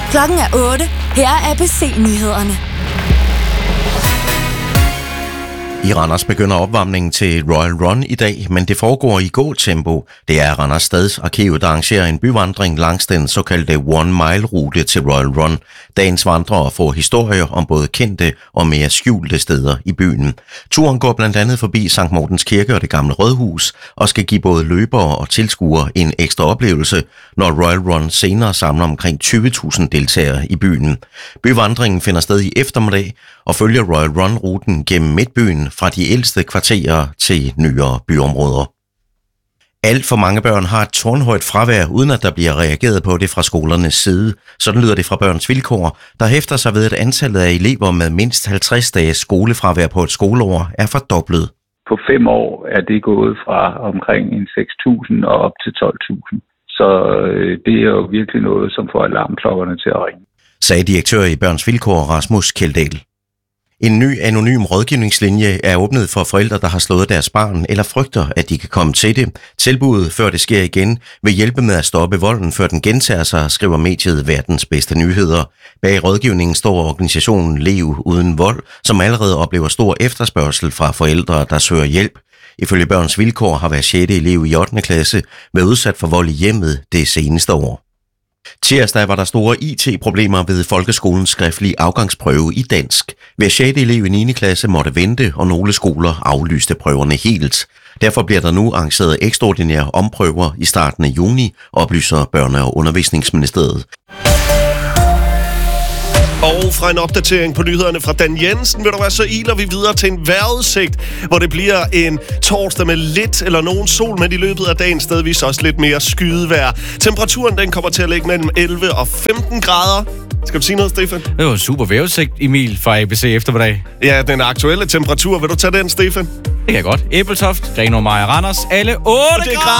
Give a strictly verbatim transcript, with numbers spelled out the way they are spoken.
Klokken er otte. Her er A B C-nyhederne. I Randers begynder opvarmningen til Royal Run i dag, men det foregår i gåtempo. Det er Randers Stadsarkiv, der arrangerer en byvandring langs den såkaldte One Mile-rute til Royal Run. Dagens vandrere får historier om både kendte og mere skjulte steder i byen. Turen går blandt andet forbi Sankt Mortens Kirke og det gamle Rådhus, og skal give både løbere og tilskuere en ekstra oplevelse, når Royal Run senere samler omkring tyve tusind deltagere i byen. Byvandringen finder sted i eftermiddag og følger Royal Run-ruten gennem Midtbyen fra de ældste kvarterer til nyere byområder. Alt for mange børn har et tårnhøjt fravær, uden at der bliver reageret på det fra skolernes side. Sådan lyder det fra Børns Vilkår, der hæfter sig ved, at antallet af elever med mindst halvtreds dages skolefravær på et skoleår er fordoblet. På fem år er det gået fra omkring en seks tusind og op til tolv tusind. Så det er jo virkelig noget, som får alarmklokkerne til at ringe, sagde direktør i Børns Vilkår Rasmus Kjeldahl. En ny anonym rådgivningslinje er åbnet for forældre, der har slået deres barn eller frygter, at de kan komme til det. Tilbuddet, før det sker igen, vil hjælpe med at stoppe volden, før den gentager sig, skriver mediet Verdens Bedste Nyheder. Bag rådgivningen står organisationen Lev Uden Vold, som allerede oplever stor efterspørgsel fra forældre, der søger hjælp. Ifølge Børns Vilkår har hver sjette elev i ottende klasse været udsat for vold i hjemmet det seneste år. Tirsdag var der store I T-problemer ved folkeskolens skriftlige afgangsprøve i dansk. Hver sjette elev i niende klasse måtte vente, og nogle skoler aflyste prøverne helt. Derfor bliver der nu arrangeret ekstraordinære omprøver i starten af juni, oplyser Børne- og Undervisningsministeriet. Og fra en opdatering på nyhederne fra Dan Jensen, vil du være, så iler vi videre til en vejrudsigt, hvor det bliver en torsdag med lidt eller nogen sol, men i løbet af dagen stedvis også lidt mere skydevejr. Temperaturen den kommer til at ligge mellem elleve og femten grader. Skal du sige noget, Stefan? Det var en super vejrudsigt, Emil, fra A B C eftermiddag. Ja, den aktuelle temperatur. Vil du tage den, Stefan? Det kan jeg godt. Æbeltoft, Grenaa, Maja, Randers, alle otte grader.